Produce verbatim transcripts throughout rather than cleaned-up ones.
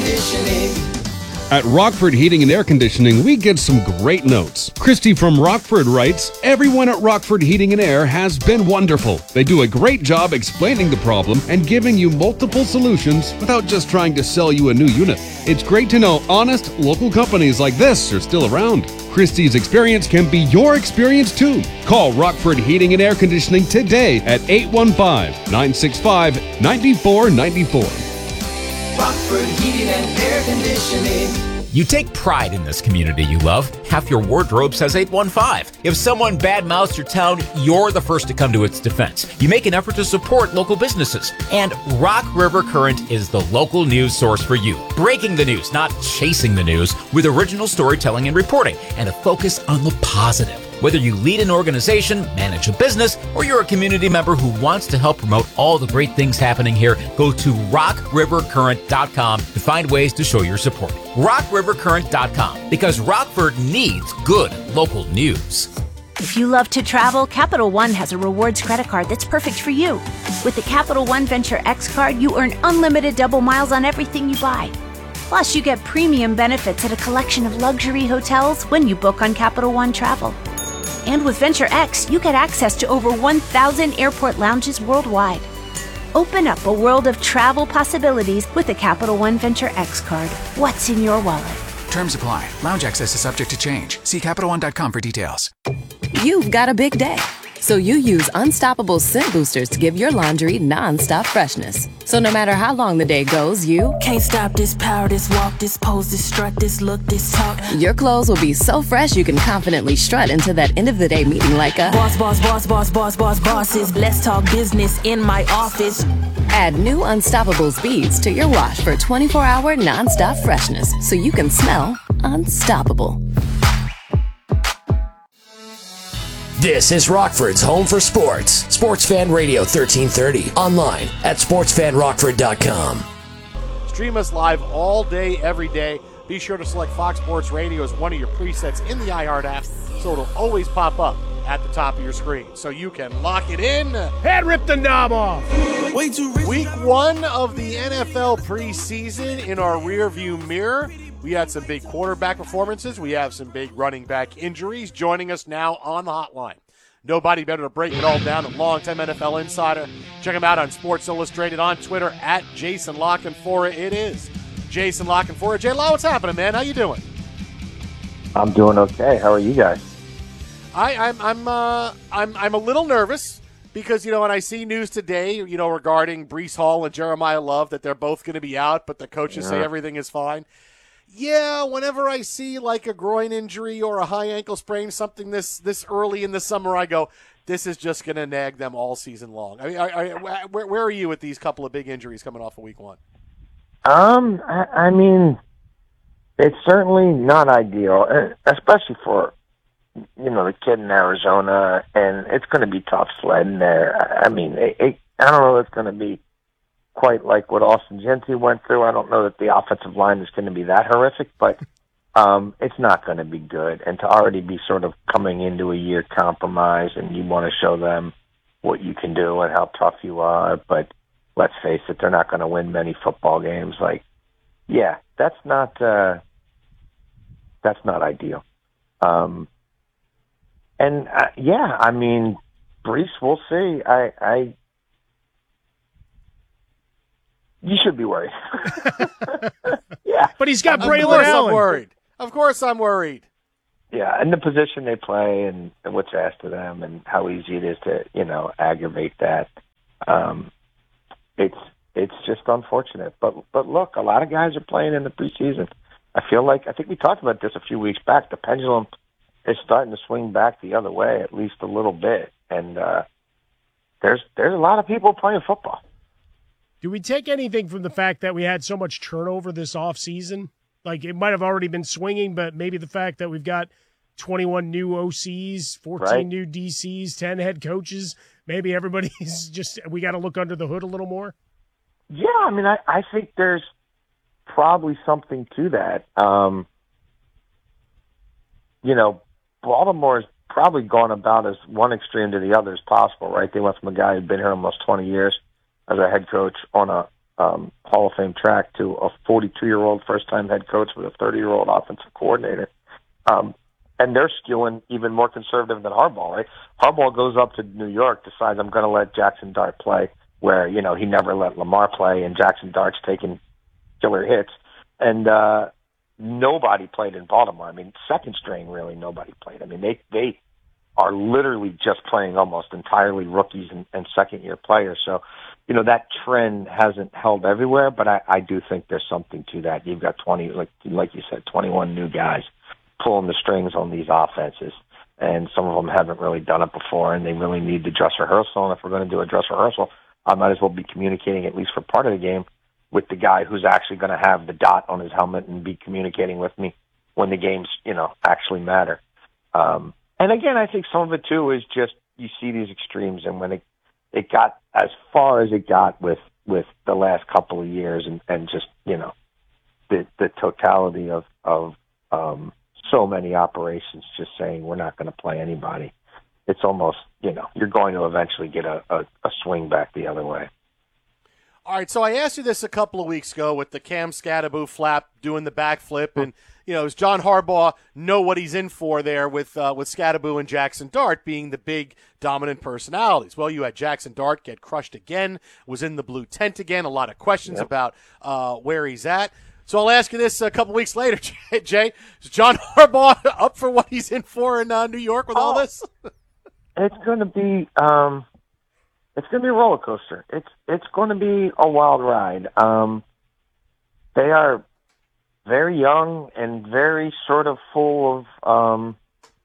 conditioning. At Rockford Heating and Air Conditioning, we get some great notes. Christy from Rockford writes, "Everyone at Rockford Heating and Air has been wonderful. They do a great job explaining the problem and giving you multiple solutions without just trying to sell you a new unit. It's great to know honest, local companies like this are still around. Christy's experience can be your experience too. Call Rockford Heating and Air Conditioning today at eight one five, nine six five, nine four nine four. Rockford Heating and Air Conditioning. You take pride in this community you love. Half your wardrobe says eight one five. If someone badmouths your town, you're the first to come to its defense. You make an effort to support local businesses. And Rock River Current is the local news source for you. Breaking the news, not chasing the news, with original storytelling and reporting, and a focus on the positive. Whether you lead an organization, manage a business, or you're a community member who wants to help promote all the great things happening here, go to rock river current dot com to find ways to show your support. rock river current dot com, because Rockford needs good local news. If you love to travel, Capital One has a rewards credit card that's perfect for you. With the Capital One Venture X card, you earn unlimited double miles on everything you buy. Plus, you get premium benefits at a collection of luxury hotels when you book on Capital One Travel. And with Venture X, you get access to over one thousand airport lounges worldwide. Open up a world of travel possibilities with the Capital One Venture X card. What's in your wallet? Terms apply. Lounge access is subject to change. See Capital One dot com for details. You've got a big day, so you use Unstoppable Scent Boosters to give your laundry non-stop freshness. So no matter how long the day goes, you can't stop this power, this walk, this pose, this strut, this look, this talk. Your clothes will be so fresh you can confidently strut into that end of the day meeting like a boss, boss, boss, boss, boss, boss, bosses. Let's talk business in my office. Add new Unstoppable beads to your wash for twenty-four hour non-stop freshness so you can smell unstoppable. This is Rockford's home for sports. Sports Fan Radio thirteen thirty. Online at sports fan rockford dot com. Stream us live all day, every day. Be sure to select Fox Sports Radio as one of your presets in the iHeart app so it'll always pop up at the top of your screen. So you can lock it in. And rip the knob off. Way too risky. Week one of the N F L preseason in our rearview mirror. We had some big quarterback performances. We have some big running back injuries. Joining us now on the hotline, nobody better to break it all down than longtime N F L insider. Check him out on Sports Illustrated, on Twitter, at Jason La Canfora. It is Jason La Canfora. Jay Law, what's happening, man? How you doing? I'm doing okay. How are you guys? I, I'm I'm uh, I'm I'm a little nervous because, you know, when I see news today, you know, regarding Breece Hall and Jeremiah Love, that they're both going to be out, but the coaches yeah. say everything is fine. Yeah, whenever I see like a groin injury or a high ankle sprain, something this this early in the summer, I go, this is just going to nag them all season long. I mean, I, I, where, where are you with these couple of big injuries coming off of week one? Um, I, I mean, it's certainly not ideal, especially for, you know, the kid in Arizona, and it's going to be tough sledding there. I mean, it, it, I don't know if it's going to be quite like what Austin Gentry went through. I don't know that the offensive line is going to be that horrific, but um, it's not going to be good. And to already be sort of coming into a year compromised, and you want to show them what you can do and how tough you are, but let's face it, they're not going to win many football games. Like, yeah, that's not uh, that's not ideal. Um, and uh, yeah, I mean, Breece, we'll see. I. I You should be worried. yeah. But he's got of Braylon course Allen. I'm worried. Of course I'm worried. Yeah, and the position they play and, and what's asked of them and how easy it is to, you know, aggravate that. Um, it's it's just unfortunate. But but look, a lot of guys are playing in the preseason. I feel like, I think we talked about this a few weeks back, the pendulum is starting to swing back the other way at least a little bit. And uh, there's there's a lot of people playing football. Do we take anything from the fact that we had so much turnover this offseason? Like, it might have already been swinging, but maybe the fact that we've got twenty-one new O Cs, fourteen right. new D Cs, ten head coaches, maybe everybody's just, we got to look under the hood a little more? Yeah, I mean, I, I think there's probably something to that. Um, you know, Baltimore's probably gone about as one extreme to the other as possible, right? They went from a guy who'd been here almost twenty years as a head coach on a um, Hall of Fame track to a forty-two-year-old first-time head coach with a thirty-year-old offensive coordinator. Um, and they're skewing even more conservative than Harbaugh, right? Harbaugh goes up to New York, decides I'm going to let Jackson Dart play, where, you know, he never let Lamar play, and Jackson Dart's taking killer hits. And uh, nobody played in Baltimore. I mean, second string, really, nobody played. I mean, they they are literally just playing almost entirely rookies and, and second-year players. So, you know, that trend hasn't held everywhere, but I, I do think there's something to that. You've got twenty, like like you said, twenty-one new guys pulling the strings on these offenses, and some of them haven't really done it before, and they really need the dress rehearsal. And if we're going to do a dress rehearsal, I might as well be communicating at least for part of the game with the guy who's actually going to have the dot on his helmet and be communicating with me when the games, you know, actually matter. Um, and again, I think some of it too is just you see these extremes, and when it it got as far as it got with with the last couple of years, and, and just you know the the totality of of um, so many operations just saying we're not going to play anybody. It's almost, you know, you're going to eventually get a, a, a swing back the other way. All right, so I asked you this a couple of weeks ago with the Cam Scatterbo flap doing the backflip, and you know, does John Harbaugh know what he's in for there with uh, with Scatterbo and Jackson Dart being the big dominant personalities? Well, you had Jackson Dart get crushed again, was in the blue tent again. A lot of questions Yep. about uh, where he's at. So I'll ask you this a couple weeks later, Jay. Is John Harbaugh up for what he's in for in uh, New York with all this? It's going to be um, it's going to be a roller coaster. It's it's going to be a wild ride. Um, they are very young and very sort of full of, um,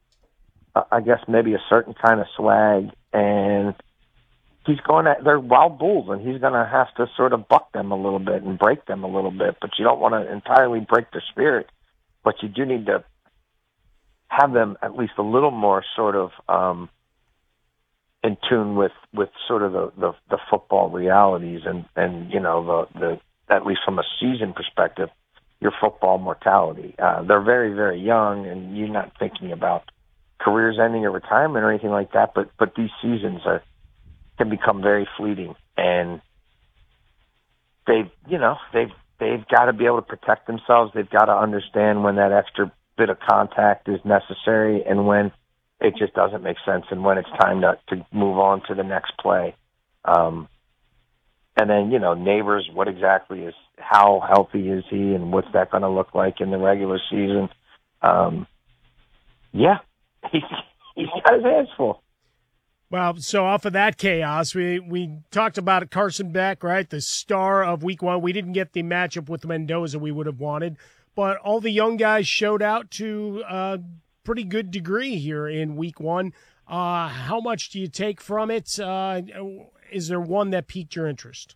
I guess maybe a certain kind of swag, and he's going to. They're wild bulls, and he's going to have to sort of buck them a little bit and break them a little bit. But you don't want to entirely break their spirit, but you do need to have them at least a little more sort of. Um, in tune with, with sort of the, the, the football realities and, and, you know, the, the, at least from a season perspective, your football mortality. Uh, they're very, very young, and you're not thinking about careers ending or retirement or anything like that, but, but these seasons are, can become very fleeting, and they've, you know, they've, they've got to be able to protect themselves. They've got to understand when that extra bit of contact is necessary and when it just doesn't make sense, and when it's time to, to move on to the next play. Um, and then, you know, Neighbors, what exactly is, how healthy is he, and what's that going to look like in the regular season? Um, yeah, he's, he's got his hands full. Well, so off of that chaos, we, we talked about Carson Beck, right, the star of week one. We didn't get the matchup with Mendoza we would have wanted, but all the young guys showed out to uh, – pretty good degree here in week one. Uh, how much do you take from it? Uh, is there one that piqued your interest?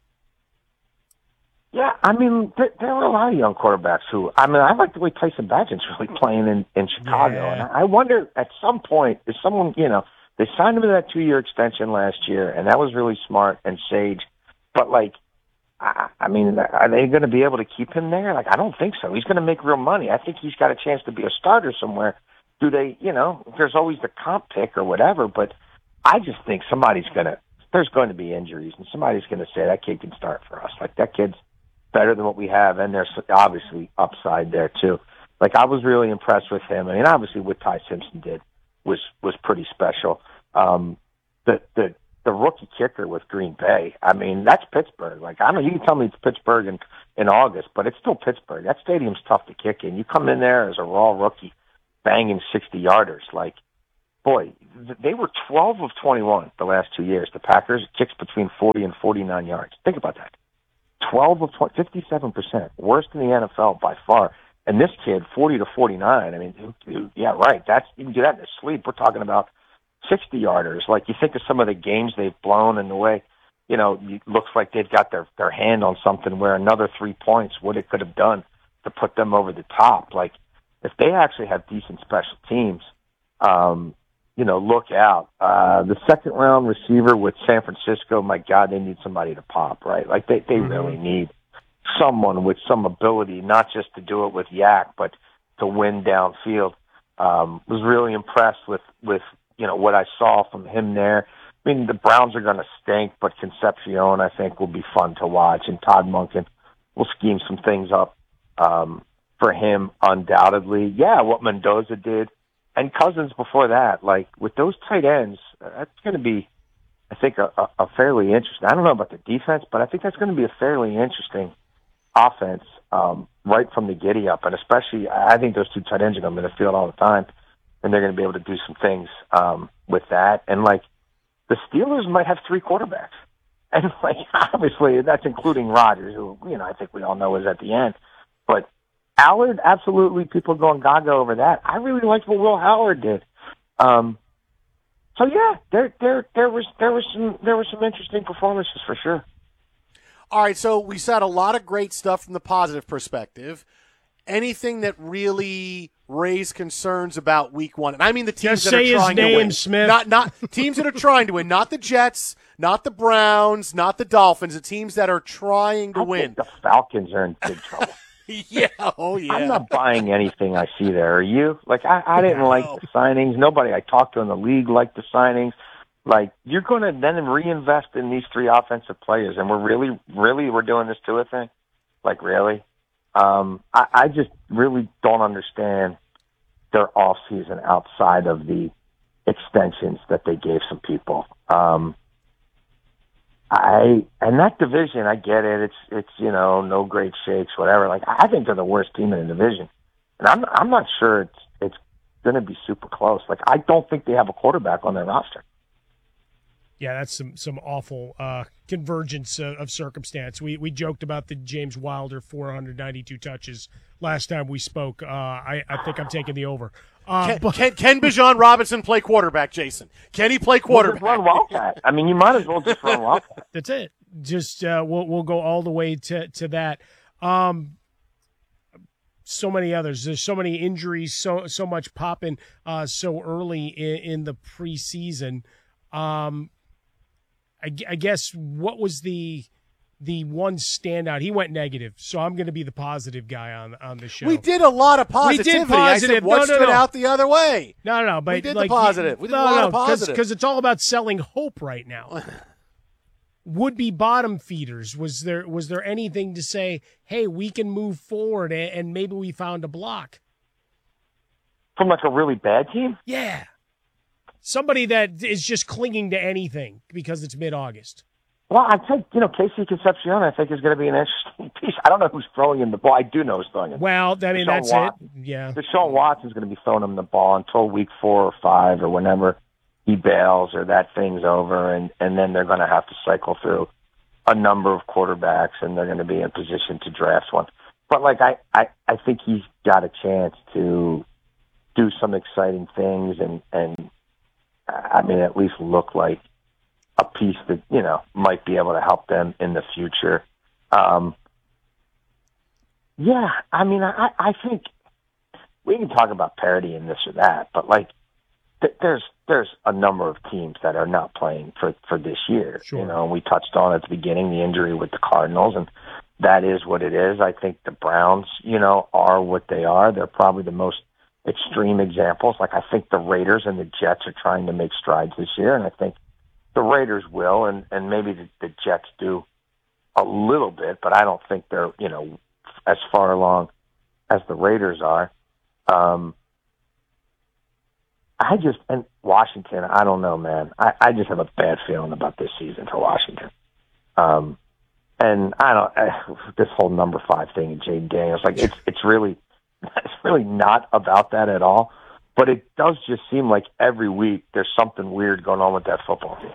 Yeah, I mean, there, there are a lot of young quarterbacks who, I mean, I like the way Tyson Bagent's really playing in, in Chicago. Yeah. And I wonder at some point, is someone, you know, they signed him to that two-year extension last year, and that was really smart and sage. But, like, I, I mean, are they going to be able to keep him there? Like, I don't think so. He's going to make real money. I think he's got a chance to be a starter somewhere. Do they, you know, there's always the comp pick or whatever, but I just think somebody's going to, there's going to be injuries, and somebody's going to say that kid can start for us. Like, that kid's better than what we have, and there's obviously upside there, too. Like, I was really impressed with him. I mean, obviously what Ty Simpson did was was pretty special. Um, the, the, the rookie kicker with Green Bay, I mean, that's Pittsburgh. Like, I don't know, you can tell me it's Pittsburgh in, in August, but it's still Pittsburgh. That stadium's tough to kick in. You come in there as a raw rookie, banging sixty-yarders. Like, boy, they were twelve of twenty-one the last two years. The Packers kicks between forty and forty-nine yards. Think about that. twelve of twenty, fifty-seven percent. Worst in the N F L by far. And this kid, forty to forty-nine. I mean, yeah, right. That's, you can do that in his sleep. We're talking about sixty-yarders. Like, you think of some of the games they've blown and the way, you know, it looks like they've got their, their hand on something where another three points, what it could have done to put them over the top. Like, if they actually have decent special teams, um, you know, look out. Uh, the second round receiver with San Francisco, my God, they need somebody to pop, right? Like, they, they mm-hmm. really need someone with some ability, not just to do it with Yak, but to win downfield. Um, was really impressed with, with, you know, what I saw from him there. I mean, the Browns are going to stink, but Concepcion, I think, will be fun to watch, and Todd Monken will scheme some things up um, for him, undoubtedly. Yeah, what Mendoza did, and Cousins before that. Like, with those tight ends, that's going to be, I think, a, a, a fairly interesting. I don't know about the defense, but I think that's going to be a fairly interesting offense um, right from the giddy up, and especially, I think those two tight ends are going to be in the field all the time, and they're going to be able to do some things um, with that. And, like, the Steelers might have three quarterbacks. And, like, obviously, that's including Rodgers, who, you know, I think we all know is at the end. But Allard, absolutely, people going gaga over that. I really liked what Will Howard did. Um, so, yeah, there there there was there was some there were some interesting performances for sure. All right, so we said a lot of great stuff from the positive perspective. Anything that really raised concerns about week one? And I mean the teams Just that say are trying his name, to win. Smith. Not not teams that are trying to win, not the Jets, not the Browns, not the Dolphins, the teams that are trying to I win. think the Falcons are in big trouble. yeah, oh yeah. I'm not buying anything I see there. Are you? Like, I, I didn't No. like the signings. Nobody I talked to in the league liked the signings. Like, you're going to then reinvest in these three offensive players, and we're really, really, we're doing this to a thing? Like, really? Um, I, I just really don't understand their off season outside of the extensions that they gave some people. Um, I and that division, I get it. It's it's you know no great shakes, whatever. Like, I think they're the worst team in the division, and I'm I'm not sure it's it's going to be super close. Like, I don't think they have a quarterback on their roster. Yeah, that's some some awful uh, convergence of, of circumstance. We we joked about the James Wilder four hundred ninety-two touches last time we spoke. Uh, I I think I'm taking the over. Uh, Can, but, can, can Bijan Robinson play quarterback, Jason? Can he play quarterback? Well, just run Wildcat. I mean, you might as well just run Wildcat. That's it. Just uh, we'll we'll go all the way to to that. Um, so many others. There's so many injuries. So so much popping uh, so early in, in the preseason. Um, I, I guess what was the the one standout? He went negative, so I'm going to be the positive guy on on the show. We did a lot of positivity. We did positive. I said, what no, no, stood no. out the other way? No, no, no. But we did like, the positive. We did no, a lot no, of positive. because it's all about selling hope right now. Would be bottom feeders. Was there was there anything to say? Hey, we can move forward, and, and maybe we found a block From, like, a really bad team? Yeah, somebody that is just clinging to anything because it's mid-August. Well, I think, you know, Casey Concepcion, I think, is going to be an interesting piece. I don't know who's throwing him the ball. I do know who's throwing him. Well, I mean, Deshaun that's Watson. it. Yeah. Deshaun Watson's going to be throwing him the ball until week four or five or whenever he bails or that thing's over, and, and then they're going to have to cycle through a number of quarterbacks, and they're going to be in position to draft one. But, like, I, I, I think he's got a chance to do some exciting things and, and I mean, at least look like a piece that, you know, might be able to help them in the future. Um, yeah, I mean, I, I think we can talk about parity and this or that, but, like, th- there's there's a number of teams that are not playing for, for this year. Sure. You know, and we touched on at the beginning the injury with the Cardinals, and that is what it is. I think the Browns, you know, are what they are. They're probably the most extreme examples. Like, I think the Raiders and the Jets are trying to make strides this year, and I think the Raiders will, and, and maybe the, the Jets do a little bit, but I don't think they're, you know, as far along as the Raiders are. Um, I just, and Washington, I don't know, man. I, I just have a bad feeling about this season for Washington. Um, and I don't, I, this whole number five thing, Jaden Daniels, like, it's, it's really, it's really not about that at all. But it does just seem like every week there's something weird going on with that football team.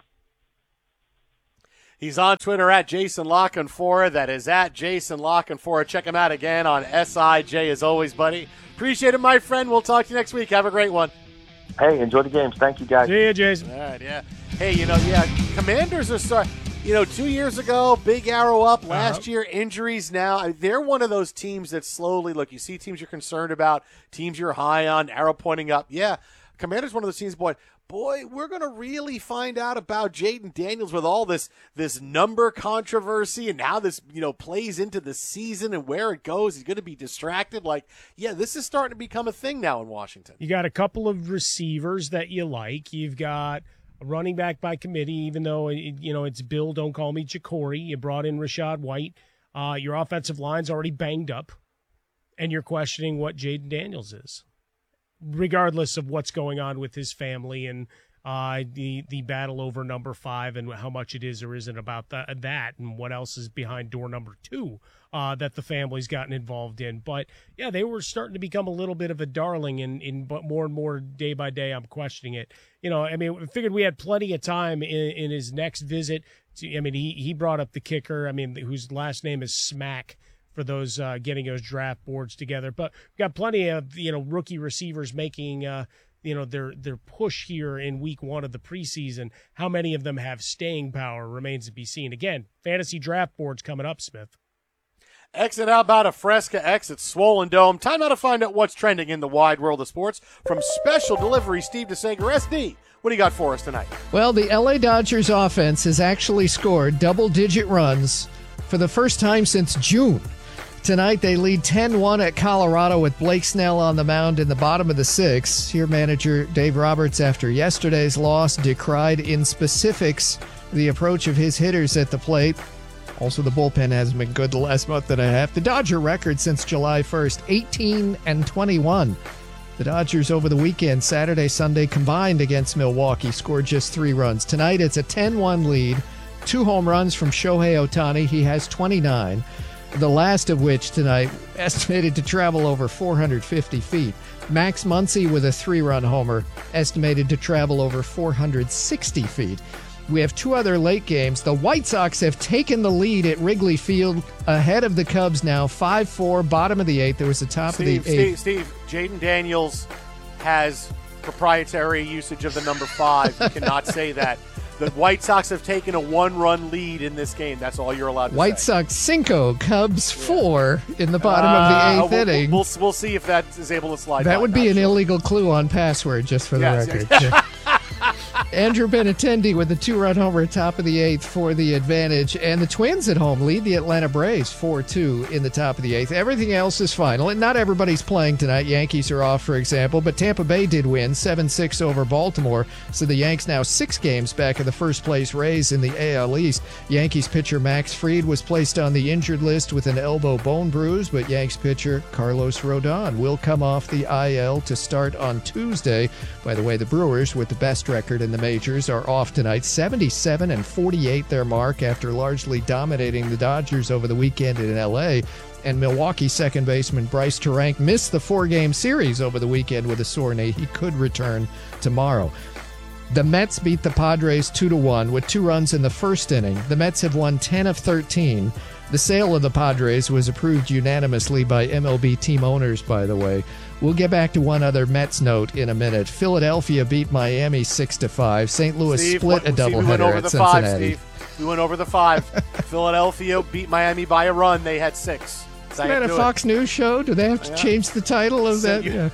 He's on Twitter at Jason Lockenfora. That is at Jason Lockenfora. Check him out again on S I J as always, buddy. Appreciate it, my friend. We'll talk to you next week. Have a great one. Hey, enjoy the games. Thank you, guys. See you, Jason. All right, yeah. Hey, you know, yeah, Commanders are starting. You know, two years ago, big arrow up. Last Uh-huh. year, injuries now. They're one of those teams that slowly, look, you see teams you're concerned about, teams you're high on, arrow pointing up. Yeah, Commanders one of those teams, boy, boy, we're going to really find out about Jaden Daniels with all this this number controversy and how this, you know, plays into the season and where it goes. He's going to be distracted. Like, yeah, this is starting to become a thing now in Washington. You got a couple of receivers that you like. You've got a running back by committee, even though, it, you know, it's Bill, don't call me Jacory. You brought in Rashad White. Uh, your offensive line's already banged up, and you're questioning what Jaden Daniels is, regardless of what's going on with his family and uh, the the battle over number five and how much it is or isn't about the, that and what else is behind door number two uh, that the family's gotten involved in. But, yeah, they were starting to become a little bit of a darling, and in, in, but more and more day by day I'm questioning it. You know, I mean, I figured we had plenty of time in, in his next visit. To, I mean, he, he brought up the kicker, I mean, whose last name is Smack, for those uh, getting those draft boards together. But we've got plenty of, you know, rookie receivers making, uh, you know, their their push here in week one of the preseason. How many of them have staying power remains to be seen. Again, fantasy draft boards coming up, Smith. Exit out about a Fresca X at Swollen Dome. Time now to find out what's trending in the wide world of sports. From Special Delivery, Steve DeSager, S D. What do you got for us tonight? Well, the L A Dodgers offense has actually scored double-digit runs for the first time since June. Tonight, they lead ten one at Colorado with Blake Snell on the mound in the bottom of the sixth. Here, manager Dave Roberts, after yesterday's loss, decried in specifics the approach of his hitters at the plate. Also, the bullpen hasn't been good the last month and a half. The Dodger record since July first, eighteen and twenty-one. The Dodgers over the weekend, Saturday, Sunday, combined against Milwaukee, scored just three runs. Tonight, it's a ten one lead. Two home runs from Shohei Ohtani. He has twenty-nine. The last of which tonight estimated to travel over four hundred fifty feet. Max Muncy with a three-run homer, estimated to travel over four hundred sixty feet. We have two other late games. The White Sox have taken the lead at Wrigley Field ahead of the Cubs now, five four, bottom of the eighth. There was the top Steve, of the eighth. Steve, Steve, Jaden Daniels has proprietary usage of the number five. You cannot say that. The White Sox have taken a one-run lead in this game. That's all you're allowed to White say. Sox cinco, Cubs four in the bottom uh, of the eighth we'll, inning. We'll, we'll see if that is able to slide. That by. would be Not an sure. illegal clue on password, just for the yes, record. Yes. Andrew Benintendi with the two-run homer top of the eighth for the advantage. And the Twins at home lead the Atlanta Braves four two in the top of the eighth. Everything else is final. And not everybody's playing tonight. Yankees are off, for example. But Tampa Bay did win seven six over Baltimore. So the Yanks now six games back of the first-place Rays in the A L East. Yankees pitcher Max Fried was placed on the injured list with an elbow bone bruise. But Yanks pitcher Carlos Rodon will come off the I L to start on Tuesday. By the way, the Brewers, with the best record in the majors, are off tonight. seventy-seven and forty-eight their mark after largely dominating the Dodgers over the weekend in L A. And Milwaukee second baseman Bryce Terrank missed the four-game series over the weekend with a sore knee. He could return tomorrow. The Mets beat the Padres two to one with two runs in the first inning. The Mets have won ten of thirteen. The sale of the Padres was approved unanimously by M L B team owners, by the way. We'll get back to one other Mets note in a minute. Philadelphia beat Miami six to five. Saint Louis Steve, split a Steve, we doubleheader went over at the Cincinnati. Five, Steve. We went over the five. Philadelphia beat Miami by a run. They had six. Is that a Fox it. News show? Do they have to yeah. change the title of that? Yeah.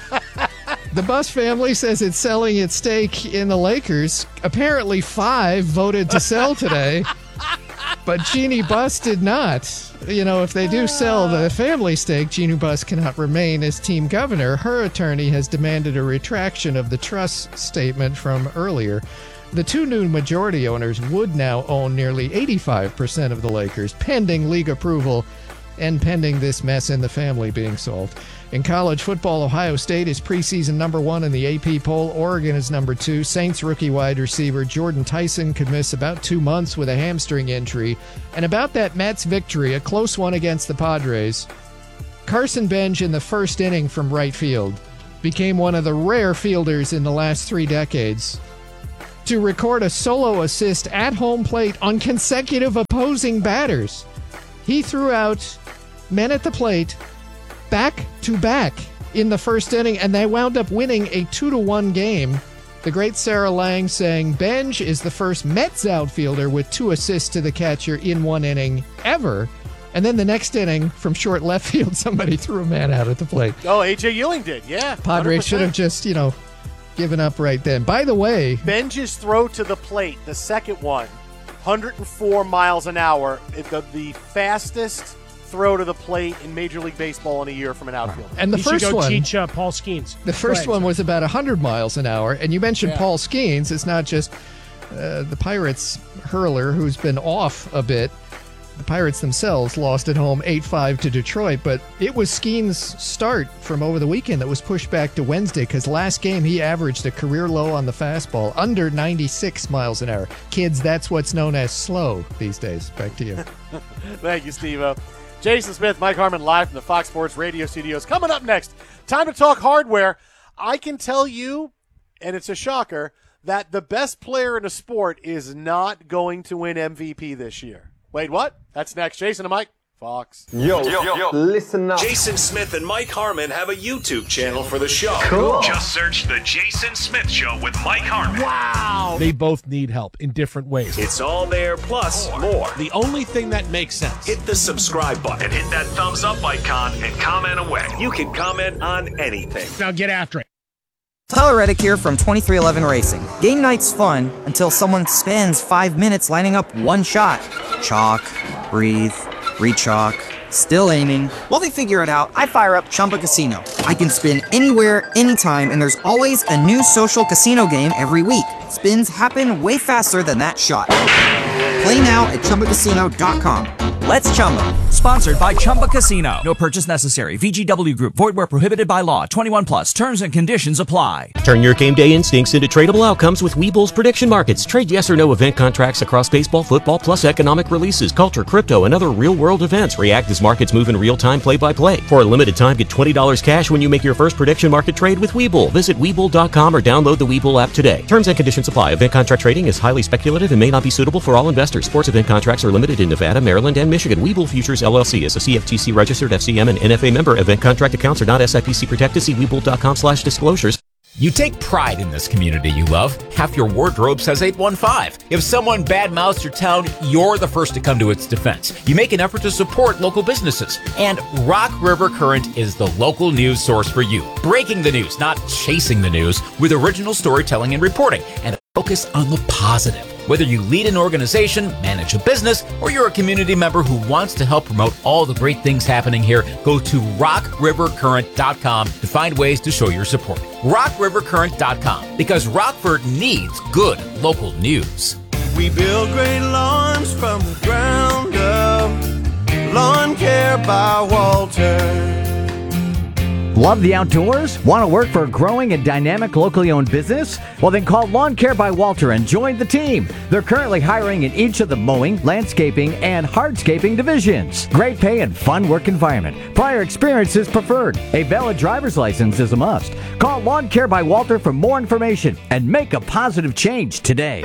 The Buss family says it's selling its stake in the Lakers. Apparently five voted to sell today, but Jeannie Buss did not. You know, if they do sell the family stake, Jeannie Buss cannot remain as team governor. Her attorney has demanded a retraction of the trust statement from earlier. The two new majority owners would now own nearly eighty-five percent of the Lakers, pending league approval and pending this mess in the family being solved. In college football, Ohio State is preseason number one in the A P poll. Oregon is number two. Saints rookie wide receiver Jordan Tyson could miss about two months with a hamstring injury. And about that Mets victory, a close one against the Padres, Carson Benj in the first inning from right field became one of the rare fielders in the last three decades to record a solo assist at home plate on consecutive opposing batters. He threw out men at the plate back to back in the first inning, and they wound up winning a two to one game. The great Sarah Lang saying Benj is the first Mets outfielder with two assists to the catcher in one inning ever. And then the next inning, from short left field, somebody threw a man out at the plate. Oh, A J Ewing did, yeah. Padres should have just, you know, given up right then. By the way, Benj's throw to the plate, the second one, one hundred four miles an hour, the, the fastest throw to the plate in Major League Baseball in a year from an outfielder. And the he first should go one, teach uh, Paul Skeens. The first Right. one was about one hundred miles an hour. And you mentioned Yeah. Paul Skeens. It's not just uh, the Pirates hurler who's been off a bit. The Pirates themselves lost at home eight five to Detroit, but it was Skeens' start from over the weekend that was pushed back to Wednesday because last game he averaged a career low on the fastball, under ninety-six miles an hour. Kids, that's what's known as slow these days. Back to you. Thank you, Steve-O. Jason Smith, Mike Harmon, live from the Fox Sports Radio studios. Coming up next, time to talk hardware. I can tell you, and it's a shocker, that the best player in a sport is not going to win M V P this year. Wait, what? That's next. Jason and Mike, Fox. Yo, yo, yo, listen up. Jason Smith and Mike Harmon have a YouTube channel for the show. Cool. Just search The Jason Smith Show with Mike Harmon. Wow. They both need help in different ways. It's all there, plus more. more. The only thing that makes sense. Hit the subscribe button and hit that thumbs up icon and comment away. You can comment on anything. Now get after it. Tyler Reddick here from twenty-three eleven Racing. Game night's fun until someone spends five minutes lining up one shot. Chalk, breathe, re-chalk, still aiming. While they figure it out, I fire up Chumba Casino. I can spin anywhere, anytime, and there's always a new social casino game every week. Spins happen way faster than that shot. Play now at Chumba Casino dot com. Let's Chumba. Sponsored by Chumba Casino. No purchase necessary. V G W Group. Void where prohibited by law. twenty-one plus. Terms and conditions apply. Turn your game day instincts into tradable outcomes with Webull's prediction markets. Trade yes or no event contracts across baseball, football, plus economic releases, culture, crypto, and other real-world events. React as markets move in real time, play-by-play. For a limited time, get twenty dollars cash when you make your first prediction market trade with Webull. Visit Webull dot com or download the Webull app today. Terms and conditions apply. Event contract trading is highly speculative and may not be suitable for all investors. Sports event contracts are limited in Nevada, Maryland, and Michigan. Webull Futures L L C is a C F T C registered F C M and N F A member. Event contract accounts are not S I P C protected. See Webull dot com slash disclosures. You take pride in this community you love. Half your wardrobe says eight one five. If someone badmouths your town, you're the first to come to its defense. You make an effort to support local businesses. And Rock River Current is the local news source for you. Breaking the news, not chasing the news, with original storytelling and reporting, and a focus on the positive. Whether you lead an organization, manage a business, or you're a community member who wants to help promote all the great things happening here, go to rock river current dot com to find ways to show your support. rock river current dot com, because Rockford needs good local news. We build great lawns from the ground up. Lawn Care by Walter. Love the outdoors? Want to work for a growing and dynamic locally owned business? Well, then call Lawn Care by Walter and join the team. They're currently hiring in each of the mowing, landscaping, and hardscaping divisions. Great pay and fun work environment. Prior experience is preferred. A valid driver's license is a must. Call Lawn Care by Walter for more information and make a positive change today.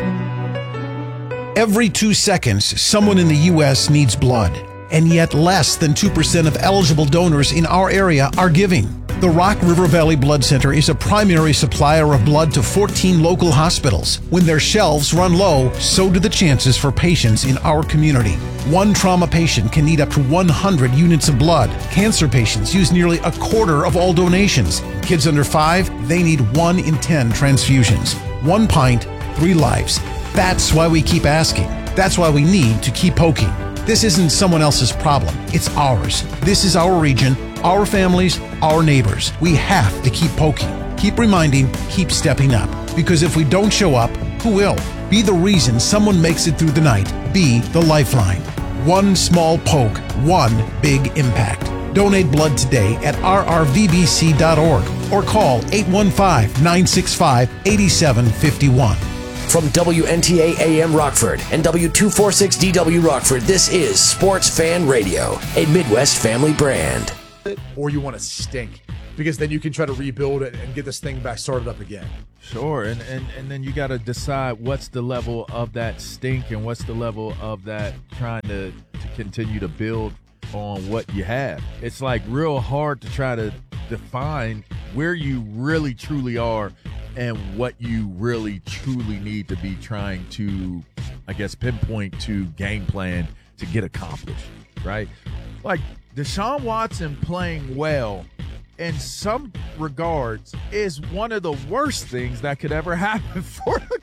Every two seconds, someone in the U S needs blood, and yet less than two percent of eligible donors in our area are giving. The Rock River Valley Blood Center is a primary supplier of blood to fourteen local hospitals. When their shelves run low, so do the chances for patients in our community. One trauma patient can need up to one hundred units of blood. Cancer patients use nearly a quarter of all donations. Kids under five, they need one in ten transfusions. One pint, three lives. That's why we keep asking. That's why we need to keep poking. This isn't someone else's problem. It's ours. This is our region, our families, our neighbors. We have to keep poking, keep reminding, keep stepping up. Because if we don't show up, who will? Be the reason someone makes it through the night. Be the lifeline. One small poke, one big impact. Donate blood today at r r v b c dot org or call eight one five, nine six five, eight seven five one. From W N T A A M Rockford and W two forty-six D W Rockford, this is Sports Fan Radio, a Midwest family brand. Or you want to stink, because then you can try to rebuild it and get this thing back started up again. Sure, and, and, and then you got to decide what's the level of that stink and what's the level of that trying to, to continue to build on what you have. It's like real hard to try to define where you really truly are and what you really truly need to be trying to, I guess, pinpoint to game plan to get accomplished, right? Like Deshaun Watson playing well in some regards is one of the worst things that could ever happen for the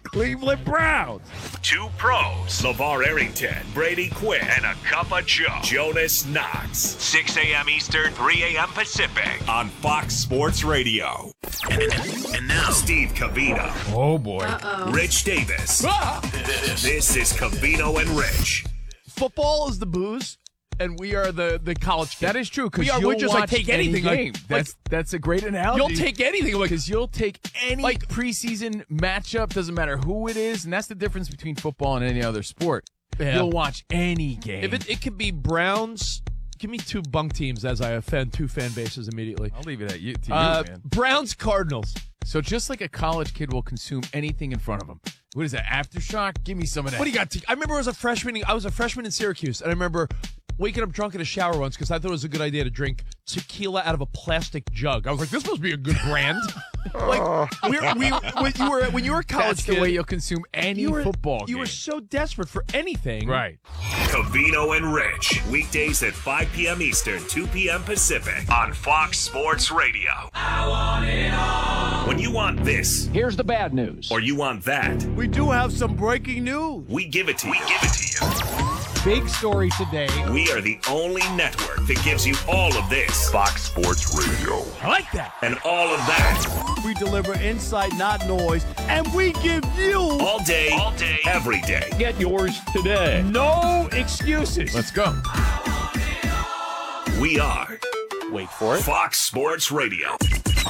Cleveland Browns. Two pros, LeVar Arrington, Brady Quinn, and a cup of Joe, Jonas Knox. six a.m. Eastern, three a.m. Pacific on Fox Sports Radio. And now, Steve Covino. Oh, boy. Uh-oh. Rich Davis. This is Covino and Rich. Football is the booze, and we are the, the college kids. That is true, because we are. you'll We're just like watch take any anything. game. Like, that's like, that's a great analogy. You'll take anything because you'll take any like, preseason matchup. Doesn't matter who it is, and that's the difference between football and any other sport. Yeah. You'll watch any game. If it, it could be Browns. Give me two bunk teams as I offend two fan bases immediately. I'll leave it at you. To uh, you, man. Browns Cardinals. So just like a college kid will consume anything in front of him. What is that? Aftershock? Give me some of that. What do you got? Te- I remember I was a freshman. I was a freshman in Syracuse, and I remember waking up drunk in a shower once because I thought it was a good idea to drink tequila out of a plastic jug. I was like, this must be a good brand. like we were, we when you were when you were a college That's kid, the way you'll consume any you were, football game. You were so desperate for anything, right? Covino and Rich, weekdays at five p.m. Eastern, two p.m. Pacific on Fox Sports Radio. I want it all. When you want this, here's the bad news, or you want that, we do have some breaking news. We give it to you. We give it to you. Big story today. We are the only network that gives you all of this. Fox Sports Radio. I like that. And all of that. We deliver insight, not noise, and we give you all day, all day, every day. Get yours today. No excuses. Let's go. We are. Wait for it. Fox Sports Radio.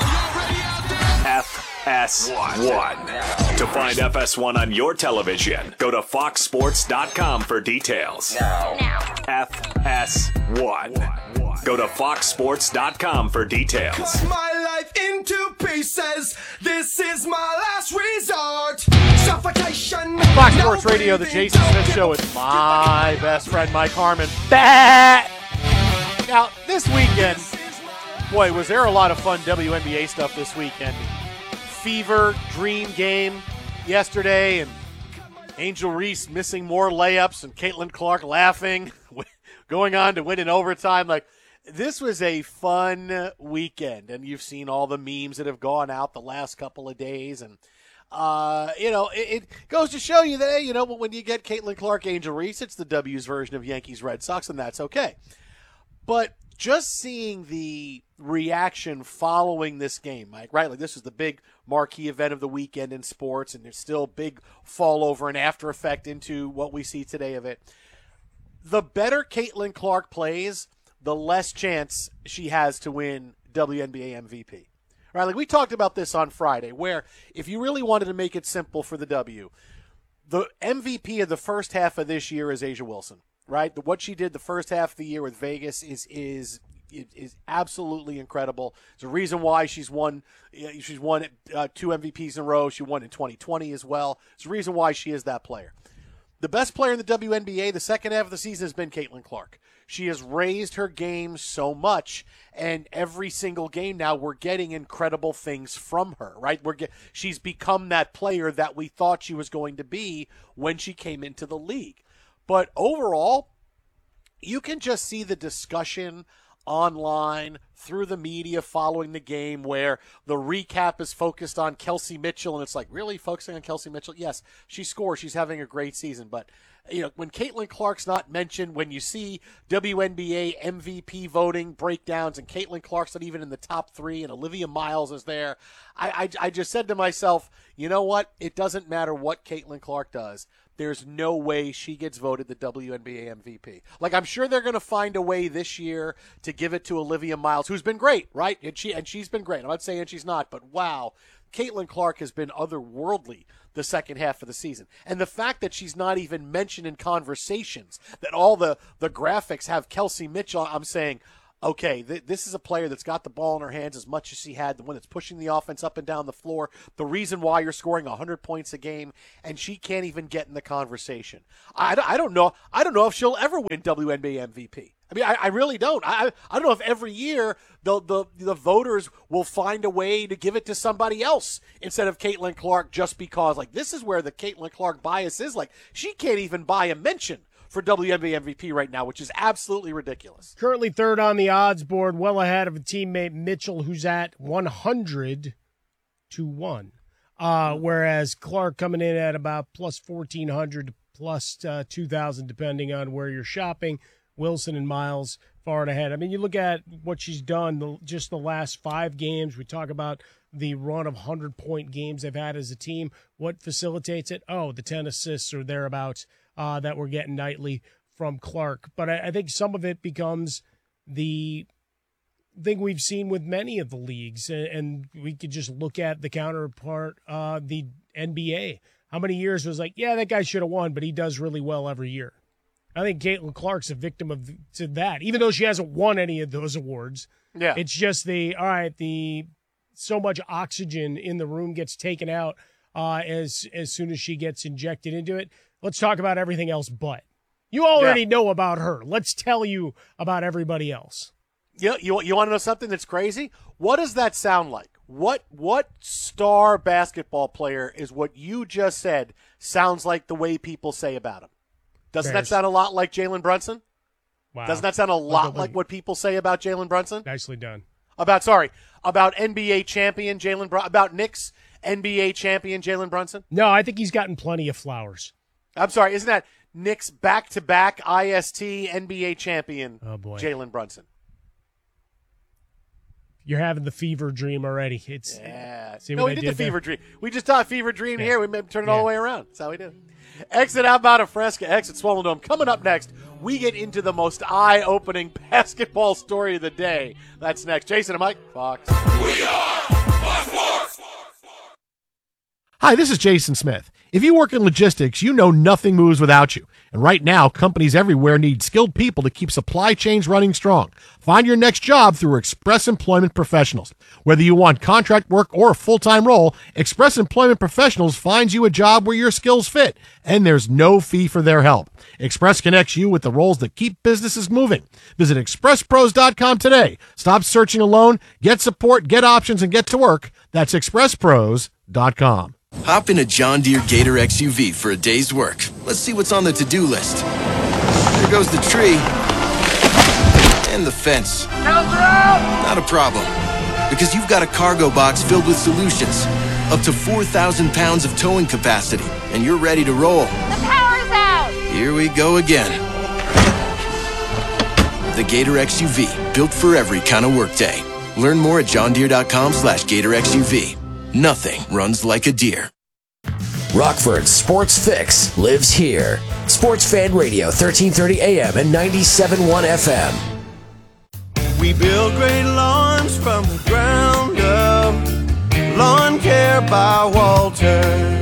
F S one. To find F S one on your television, go to fox sports dot com for details. Now. F S one. Go to fox sports dot com for details. Cut my life into pieces. This is my last resort. Suffocation. Fox Sports Radio, the Jason Smith Show with my best friend Mike Harmon. Bah! Now, this weekend, boy, was there a lot of fun W N B A stuff this weekend. Fever dream game yesterday, and Angel Reese missing more layups, and Caitlin Clark laughing, going on to win in overtime. Like, this was a fun weekend, and you've seen all the memes that have gone out the last couple of days, and uh, you know, it, it goes to show you that, hey, you know, when you get Caitlin Clark, Angel Reese, it's the W's version of Yankees Red Sox, and that's okay. But just seeing the reaction following this game, Mike, right? Like, this is the big marquee event of the weekend in sports, and there's still big fall over and after effect into what we see today of it. The better Caitlin Clark plays, the less chance she has to win W N B A M V P. Right? Like, we talked about this on Friday, where if you really wanted to make it simple for the W, the M V P of the first half of this year is A'ja Wilson. Right, what she did the first half of the year with Vegas is is is absolutely incredible. There's a reason why she's won. She's won uh, two M V Ps in a row. She won in twenty twenty as well. There's a reason why she is that player. The best player in the W N B A the second half of the season has been Caitlin Clark. She has raised her game so much, and every single game now we're getting incredible things from her. Right, we're get, she's become that player that we thought she was going to be when she came into the league. But overall, you can just see the discussion online, through the media following the game, where the recap is focused on Kelsey Mitchell, and it's like, really focusing on Kelsey Mitchell? Yes, she scores. She's having a great season. But, you know, when Caitlin Clark's not mentioned, when you see W N B A M V P voting breakdowns and Caitlin Clark's not even in the top three and Olivia Miles is there, I, I, I just said to myself, you know what? It doesn't matter what Caitlin Clark does. There's no way she gets voted the W N B A M V P. Like, I'm sure they're going to find a way this year to give it to Olivia Miles, who's been great, right? And she and she's been great. I'm not saying she's not, but wow, Caitlin Clark has been otherworldly the second half of the season. And the fact that she's not even mentioned in conversations, that all the, the graphics have Kelsey Mitchell, I'm saying, okay, th- this is a player that's got the ball in her hands as much as she had, the one that's pushing the offense up and down the floor, the reason why you're scoring one hundred points a game, and she can't even get in the conversation. I, I don't know. I don't know if she'll ever win W N B A M V P. I mean, I, I really don't. I I don't know if every year the, the the voters will find a way to give it to somebody else instead of Caitlin Clark, just because, like, this is where the Caitlin Clark bias is. Like, she can't even buy a mention for W N B A M V P right now, which is absolutely ridiculous. Currently third on the odds board, well ahead of a teammate Mitchell, who's at one hundred to one. Uh, whereas Clark coming in at about plus fourteen hundred, plus uh, two thousand, depending on where you're shopping. Wilson and Miles far and ahead. I mean, you look at what she's done the, just the last five games. We talk about the run of one hundred-point games they've had as a team. What facilitates it? Oh, the ten assists or thereabouts uh, that we're getting nightly from Clark. But I, I think some of it becomes the thing we've seen with many of the leagues, and, and we could just look at the counterpart, uh, the N B A. How many years was like, yeah, that guy should have won, but he does really well every year. I think Caitlin Clark's a victim of to that, even though she hasn't won any of those awards. Yeah, it's just the all right. The so much oxygen in the room gets taken out uh, as as soon as she gets injected into it. Let's talk about everything else. But you already yeah. know about her. Let's tell you about everybody else. You you you want to know something that's crazy? What does that sound like? What what star basketball player is what you just said sounds like the way people say about him? Doesn't Bears. that sound a lot like Jalen Brunson? Wow. Doesn't that sound a lot like what people say about Jalen Brunson? Nicely done. About, sorry, about N B A champion Jalen Brunson, about Knicks N B A champion Jalen Brunson? No, I think he's gotten plenty of flowers. I'm sorry, isn't that Knicks back-to-back I S T N B A champion oh boy. Jalen Brunson? You're having the fever dream already. It's yeah. See no, what we I did, did the there? fever dream. We just taught fever dream yeah. here. We turn it yeah. all the way around. That's how we do it. Exit outbound of Fresca, exit Swollen Dome. Coming up next, we get into the most eye-opening basketball story of the day. That's next. Jason and Mike, Fox. We are Fox. Hi, this is Jason Smith. If you work in logistics, you know nothing moves without you. And right now, companies everywhere need skilled people to keep supply chains running strong. Find your next job through Express Employment Professionals. Whether you want contract work or a full-time role, Express Employment Professionals finds you a job where your skills fit, and there's no fee for their help. Express connects you with the roles that keep businesses moving. Visit express pros dot com today. Stop searching alone, get support, get options, and get to work. That's express pros dot com. Hop in a John Deere Gator X U V for a day's work. Let's see what's on the to-do list. There goes the tree. And the fence. Not a problem. Because you've got a cargo box filled with solutions. Up to four thousand pounds of towing capacity. And you're ready to roll. The power's out! Here we go again. The Gator X U V. Built for every kind of workday. Learn more at john deere dot com slash gator x u v. Nothing runs like a deer. Rockford's Sports Fix lives here. Sports Fan Radio, thirteen thirty A M and ninety-seven point one F M. We build great lawns from the ground up. Lawn Care by Walter.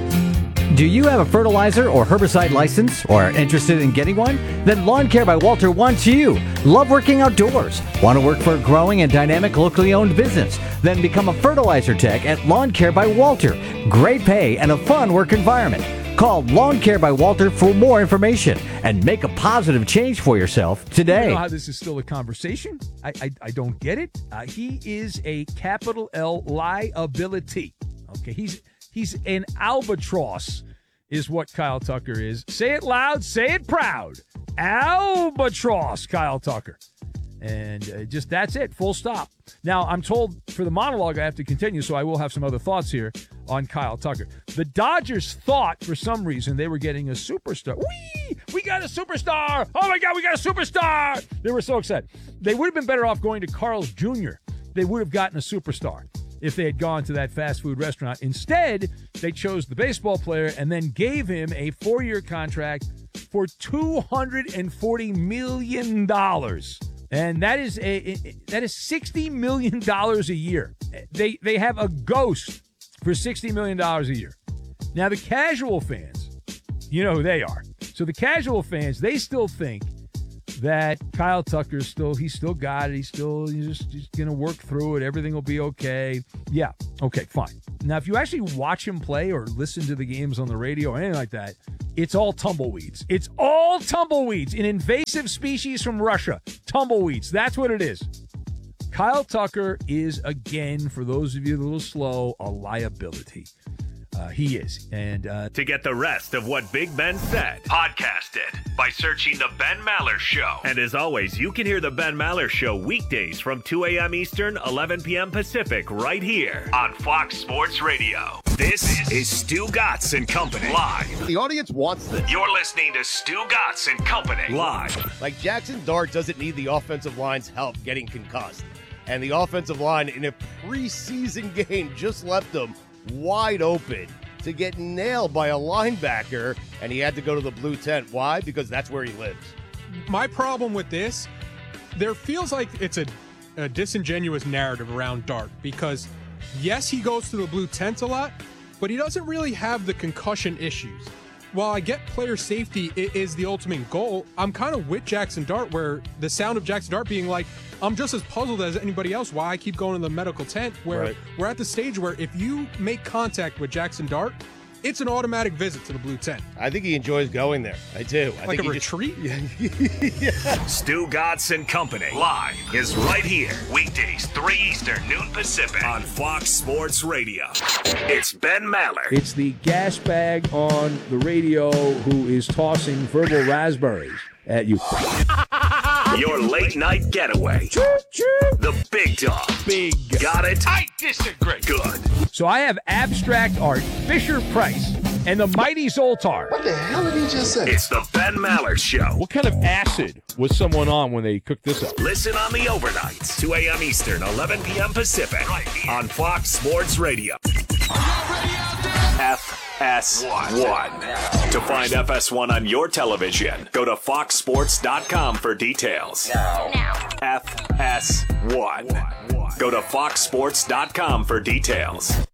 Do you have a fertilizer or herbicide license or are interested in getting one? Then Lawn Care by Walter wants you. Love working outdoors? Want to work for a growing and dynamic locally owned business? Then become a fertilizer tech at Lawn Care by Walter. Great pay and a fun work environment. Call Lawn Care by Walter for more information and make a positive change for yourself today. You know how this is still a conversation? I I, I don't get it. Uh, he is a capital L liability. Okay, he's he's an albatross is what Kyle Tucker is. Say it loud, say it proud. Albatross, Kyle Tucker. And uh, just that's it, full stop. Now, I'm told for the monologue I have to continue, so I will have some other thoughts here on Kyle Tucker. The Dodgers thought for some reason they were getting a superstar. Whee! We got a superstar! Oh my God, we got a superstar! They were so excited. They would have been better off going to Carl's Junior They would have gotten a superstar if they had gone to that fast food restaurant. Instead, they chose the baseball player and then gave him a four-year contract for two hundred forty million dollars. And that is a that is sixty million dollars a year. They they have a ghost for sixty million dollars a year. Now, the casual fans, you know who they are. So the casual fans, they still think that Kyle Tucker's still, he's still got it. He's still he's just, just going to work through it. Everything will be okay. Yeah, okay, fine. Now, if you actually watch him play or listen to the games on the radio or anything like that, it's all tumbleweeds. It's all tumbleweeds. An invasive species from Russia. Tumbleweeds. That's what it is. Kyle Tucker is, again, for those of you a little slow, a liability. Uh, he is. And uh, to get the rest of what Big Ben said, podcast it by searching The Ben Maller Show. And as always, you can hear The Ben Maller Show weekdays from two a.m. Eastern, eleven p.m. Pacific, right here on Fox Sports Radio. This is Stu Gatz and Company live. The audience wants this. You're listening to Stu Gatz and Company live. Like Jackson Dart doesn't need the offensive line's help getting concussed. And the offensive line in a preseason game just left him wide open to get nailed by a linebacker, and he had to go to the blue tent. Why? Because that's where he lives. My problem with this, there feels like it's a, a disingenuous narrative around Dart because, yes, he goes to the blue tent a lot, but he doesn't really have the concussion issues. While I get player safety is the ultimate goal, I'm kind of with Jackson Dart where the sound of Jackson Dart being like, I'm just as puzzled as anybody else why I keep going to the medical tent, where right. we're at the stage where if you make contact with Jackson Dart, it's an automatic visit to the blue tent. I think he enjoys going there. I do. I like think a he retreat? Just... yeah. Stu Gatz and Company live is right here. Weekdays, three Eastern, noon Pacific on Fox Sports Radio. It's Ben Maller. It's the gas bag on the radio who is tossing verbal raspberries at you. Your late night getaway. The big dog. Big. Got it? I disagree. Good. So I have abstract art, Fisher Price, and the mighty Zoltar. What the hell did he just say? It's the Ben Maller Show. What kind of acid was someone on when they cooked this up? Listen on the overnights, two a.m. Eastern, eleven p.m. Pacific, right on Fox Sports Radio. F S one. To find F S one on your television, go to fox sports dot com for details. Now. F S one. Go to fox sports dot com for details.